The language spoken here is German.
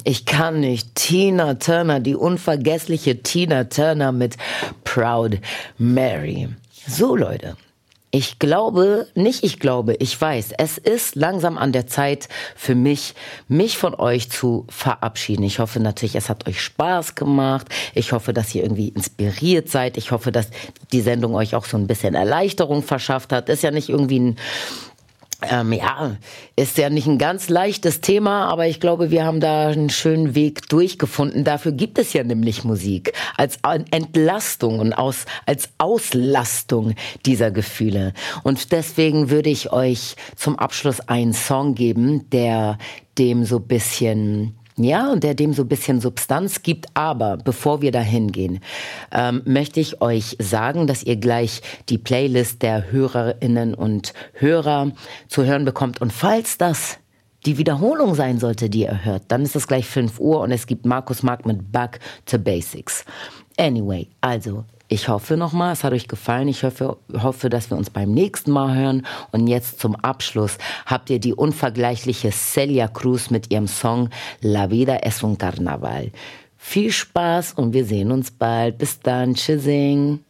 Ich kann nicht. Tina Turner, die unvergessliche Tina Turner mit Proud Mary. So, Leute. Ich weiß, es ist langsam an der Zeit für mich von euch zu verabschieden. Ich hoffe natürlich, es hat euch Spaß gemacht. Ich hoffe, dass ihr irgendwie inspiriert seid. Ich hoffe, dass die Sendung euch auch so ein bisschen Erleichterung verschafft hat. Ist ja nicht irgendwie ist ja nicht ein ganz leichtes Thema, aber ich glaube, wir haben da einen schönen Weg durchgefunden. Dafür gibt es ja nämlich Musik als Entlastung und als Auslastung dieser Gefühle. Und deswegen würde ich euch zum Abschluss einen Song geben, der dem so ein bisschen Substanz gibt. Aber bevor wir da hingehen, möchte ich euch sagen, dass ihr gleich die Playlist der Hörerinnen und Hörer zu hören bekommt. Und falls das die Wiederholung sein sollte, die ihr hört, dann ist es gleich 5 Uhr und es gibt Markus Mark mit Back to Basics. Anyway, also ich hoffe nochmal, es hat euch gefallen. Ich hoffe, dass wir uns beim nächsten Mal hören. Und jetzt zum Abschluss habt ihr die unvergleichliche Celia Cruz mit ihrem Song La Vida es un Carnaval. Viel Spaß und wir sehen uns bald. Bis dann. Tschüssing.